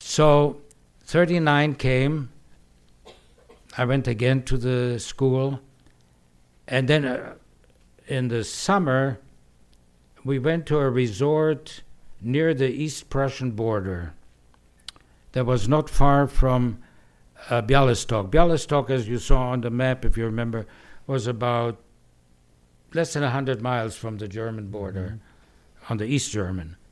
So 39 came. I went again to the school. And then in the summer, we went to a resort near the East Prussian border that was not far from Bialystok. Bialystok, as you saw on the map, if you remember, was about less than 100 miles from the German border, on the East German.